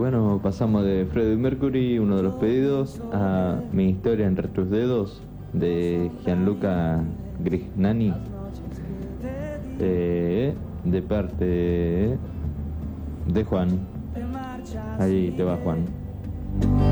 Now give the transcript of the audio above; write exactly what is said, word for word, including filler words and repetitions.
bueno, pasamos de Freddie Mercury, uno de los pedidos, a Mi historia entre tus dedos, de Gianluca Grignani, eh, de parte de Juan. Ahí te va, Juan.